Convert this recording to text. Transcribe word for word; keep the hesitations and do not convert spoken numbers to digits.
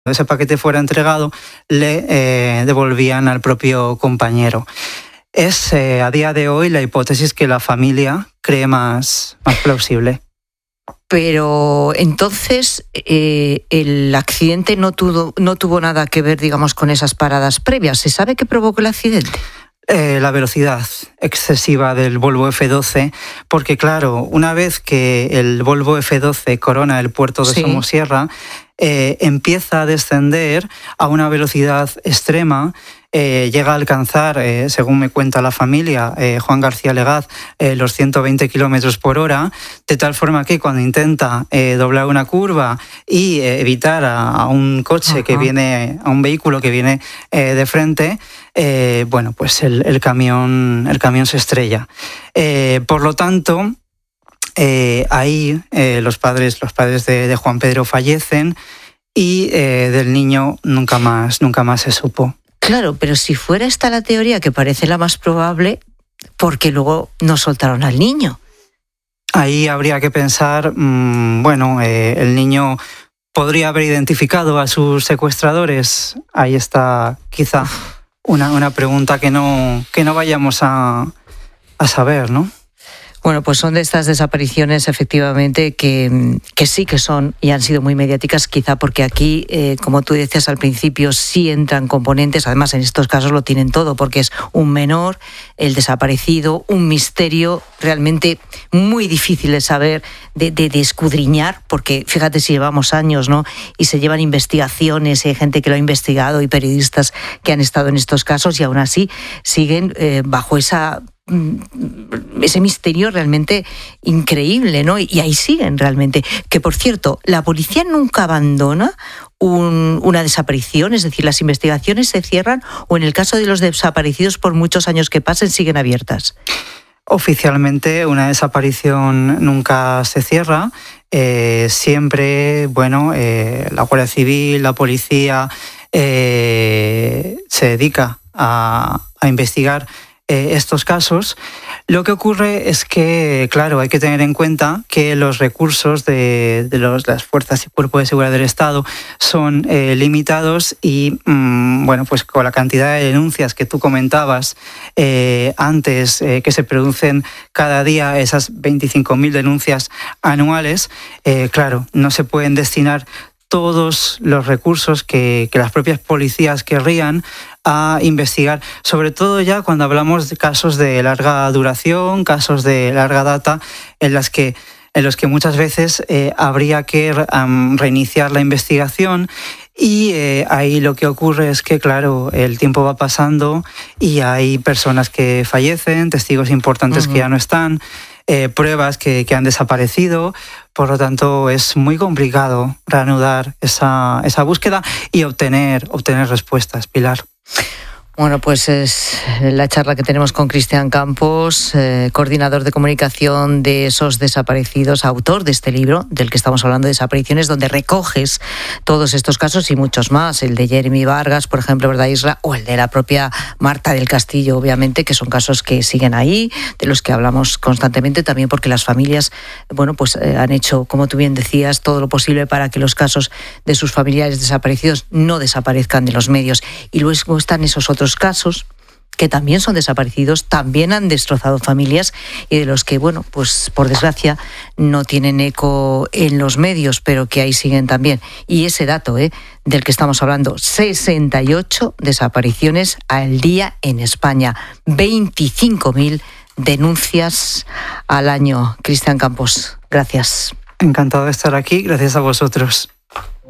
ese paquete fuera entregado, le eh, devolvían al propio compañero. Es eh, a día de hoy la hipótesis que la familia cree más, más plausible. Pero entonces eh, el accidente no tuvo, no tuvo nada que ver, digamos, con esas paradas previas. ¿Se sabe qué provocó el accidente? Eh, la velocidad excesiva del Volvo F doce, porque claro, una vez que el Volvo F doce corona el puerto de sí. Somosierra, eh, empieza a descender a una velocidad extrema. Eh, llega a alcanzar, eh, según me cuenta la familia, eh, Juan García Legaz, eh, los ciento veinte kilómetros por hora, de tal forma que cuando intenta eh, doblar una curva y eh, evitar a, a un coche Ajá. que viene, a un vehículo que viene eh, de frente, eh, bueno, pues el, el, camión, el camión se estrella. Eh, por lo tanto, eh, ahí eh, los padres, los padres de, de Juan Pedro fallecen y eh, del niño nunca más, nunca más se supo. Claro, pero si fuera esta la teoría que parece la más probable, ¿por qué luego no soltaron al niño? Ahí habría que pensar, mmm, bueno, eh, el niño podría haber identificado a sus secuestradores. Ahí está quizá una, una pregunta que no, que no vayamos a, a saber, ¿no? Bueno, pues son de estas desapariciones efectivamente que, que sí que son y han sido muy mediáticas, quizá porque aquí, eh, como tú decías al principio, sí entran componentes, además en estos casos lo tienen todo, porque es un menor, el desaparecido, un misterio realmente muy difícil de saber, de, de, de escudriñar, porque fíjate si llevamos años, ¿no? Y se llevan investigaciones, y hay gente que lo ha investigado y periodistas que han estado en estos casos y aún así siguen eh, bajo esa... ese misterio realmente increíble, ¿no? Y ahí siguen realmente. Que, por cierto, la policía nunca abandona un, una desaparición, es decir, las investigaciones se cierran o en el caso de los desaparecidos, por muchos años que pasen, siguen abiertas. Oficialmente una desaparición nunca se cierra. Eh, siempre, bueno, eh, la Guardia Civil, la policía eh, se dedica a, a investigar estos casos. Lo que ocurre es que, claro, hay que tener en cuenta que los recursos de, de los, las fuerzas y cuerpos de seguridad del Estado son eh, limitados y, mmm, bueno, pues con la cantidad de denuncias que tú comentabas eh, antes, eh, que se producen cada día, esas veinticinco mil denuncias anuales, eh, claro, no se pueden destinar todos los recursos que, que las propias policías querrían a investigar, sobre todo ya cuando hablamos de casos de larga duración, casos de larga data, en las que en los que muchas veces eh, habría que um, reiniciar la investigación. Y eh, ahí lo que ocurre es que, claro, el tiempo va pasando y hay personas que fallecen, testigos importantes uh-huh. que ya no están, eh, pruebas que, que han desaparecido. Por lo tanto, es muy complicado reanudar esa, esa búsqueda y obtener, obtener respuestas, Pilar. Bueno, pues es la charla que tenemos con Cristian Campos, eh, coordinador de comunicación de esos desaparecidos, autor de este libro del que estamos hablando, Desapariciones, donde recoges todos estos casos y muchos más, el de Jeremy Vargas, por ejemplo, ¿verdad, Isra? O el de la propia Marta del Castillo, obviamente, que son casos que siguen ahí, de los que hablamos constantemente, también porque las familias, bueno, pues eh, han hecho, como tú bien decías, todo lo posible para que los casos de sus familiares desaparecidos no desaparezcan de los medios. Y luego están esos otros casos que también son desaparecidos, también han destrozado familias y de los que, bueno, pues por desgracia no tienen eco en los medios, pero que ahí siguen también. Y ese dato eh, del que estamos hablando, sesenta y ocho desapariciones al día en España, veinticinco mil denuncias al año. Cristian Campos, gracias. Encantado de estar aquí, gracias a vosotros.